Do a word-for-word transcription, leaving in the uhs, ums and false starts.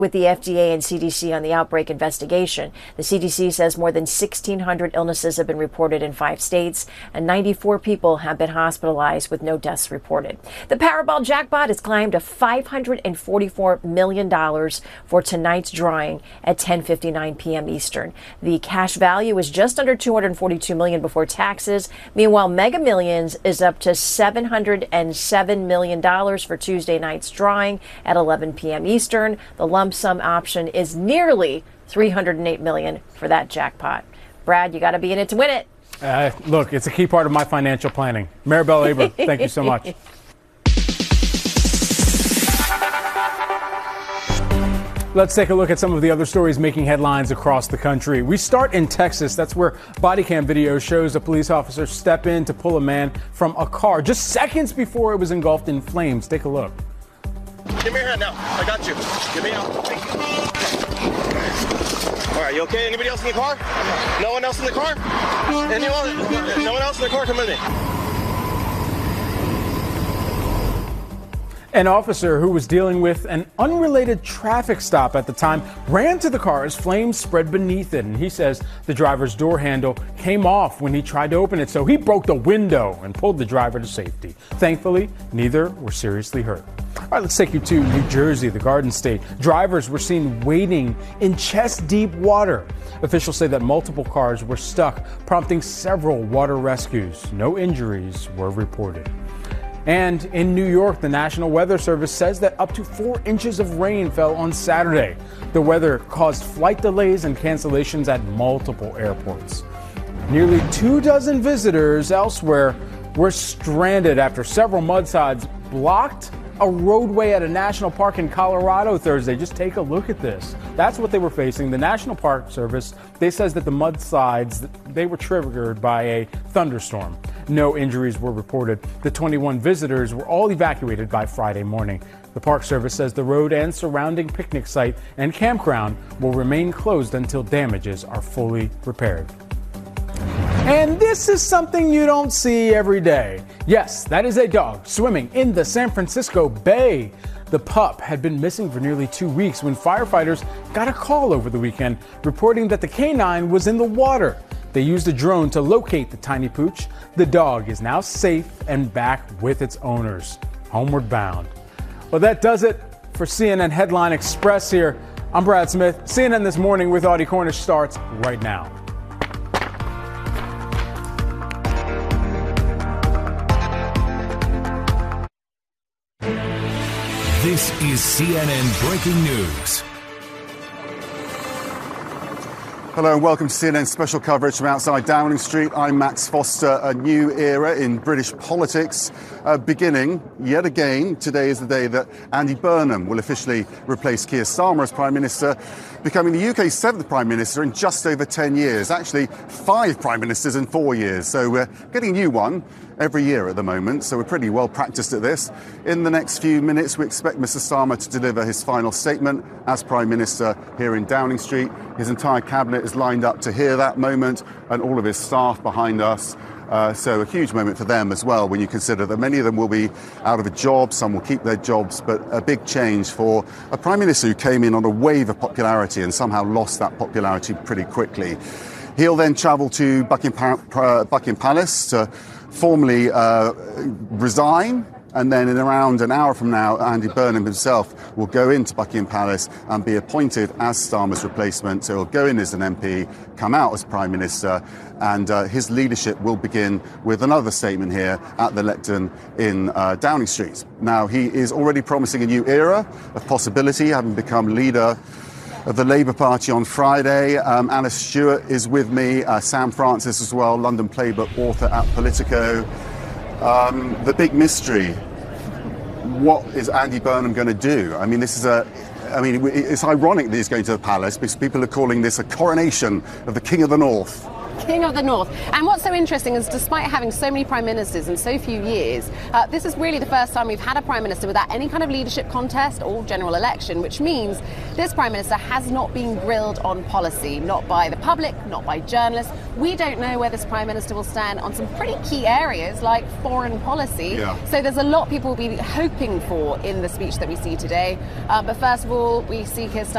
with the F D A and C D C on the outbreak investigation. The C D C says more than sixteen hundred illnesses have been reported in five states, and ninety-four people have been hospitalized with no deaths reported. The Powerball jackpot has climbed to five hundred forty-four million dollars for tonight's drawing at ten fifty-nine p.m. Eastern. The cash value is just under two hundred forty-two million dollars before taxes. Meanwhile, Mega Millions is up to seven hundred seven million dollars for Tuesday night's drawing at eleven p.m. Eastern. The lump sum option is nearly three hundred eight million dollars for that jackpot. Brad, you got to be in it to win it. Uh, look, it's a key part of my financial planning. Maribel Aber, thank you so much. Let's take a look at some of the other stories making headlines across the country. We start in Texas. That's where body cam video shows a police officer step in to pull a man from a car just seconds before it was engulfed in flames. Take a look. Give me your hand now. I got you. Give me out. All right, you okay? Anybody else in the car? No one else in the car? Anyone? No one else in the car? Come with me. An officer who was dealing with an unrelated traffic stop at the time ran to the car as flames spread beneath it. And he says the driver's door handle came off when he tried to open it. So he broke the window and pulled the driver to safety. Thankfully, neither were seriously hurt. All right, let's take you to New Jersey, the Garden State. Drivers were seen wading in chest-deep water. Officials say that multiple cars were stuck, prompting several water rescues. No injuries were reported. And in New York, the National Weather Service says that up to four inches of rain fell on Saturday. The weather caused flight delays and cancellations at multiple airports. Nearly two dozen visitors elsewhere were stranded after several mudslides blocked a roadway at a national park in Colorado Thursday. Just take a look at this. That's what they were facing. The National Park Service, they says that the mudslides, they were triggered by a thunderstorm. No injuries were reported. The twenty-one visitors were all evacuated by Friday morning. The Park Service says the road and surrounding picnic site and campground will remain closed until damages are fully repaired. And this is something you don't see every day. Yes, that is a dog swimming in the San Francisco Bay. The pup had been missing for nearly two weeks when firefighters got a call over the weekend reporting that the canine was in the water. They used a drone to locate the tiny pooch. The dog is now safe and back with its owners, homeward bound. Well, that does it for C N N Headline Express here. I'm Brad Smith. C N N This Morning with Audie Cornish starts right now. This is C N N Breaking News. Hello and welcome to C N N special coverage from outside Downing Street. I'm Max Foster. A new era in British politics uh, beginning yet again. Today is the day that Andy Burnham will officially replace Keir Starmer as Prime Minister, becoming the U K's seventh Prime Minister in just over ten years. Actually, five Prime Ministers in four years. So we're getting a new one every year at the moment, so we're pretty well practiced at this. In the next few minutes, we expect Mister Starmer to deliver his final statement as Prime Minister here in Downing Street. His entire cabinet is lined up to hear that moment, and all of his staff behind us. Uh, so a huge moment for them as well, when you consider that many of them will be out of a job, some will keep their jobs, but a big change for a Prime Minister who came in on a wave of popularity and somehow lost that popularity pretty quickly. He'll then travel to Buckingham, uh, Buckingham Palace to formally uh, resign, and then in around an hour from now, Andy Burnham himself will go into Buckingham Palace and be appointed as Starmer's replacement. So he'll go in as an M P, come out as Prime Minister, and uh, his leadership will begin with another statement here at the lectern in uh, Downing Street. Now, he is already promising a new era of possibility, having become leader of the Labour Party on Friday. Um, Alice Stewart is with me, uh, Sam Francis as well, London Playbook author at Politico. Um, the big mystery, what is Andy Burnham going to do? I mean, this is a, I mean, it's ironic that he's going to the palace because people are calling this a coronation of the King of the North. King of the North. And what's so interesting is despite having so many prime ministers in so few years, uh, this is really the first time we've had a prime minister without any kind of leadership contest or general election, which means this prime minister has not been grilled on policy, not by the public, not by journalists. We don't know where this prime minister will stand on some pretty key areas like foreign policy. Yeah. So there's a lot people will be hoping for in the speech that we see today. Uh, but first of all, we see Keir Starmer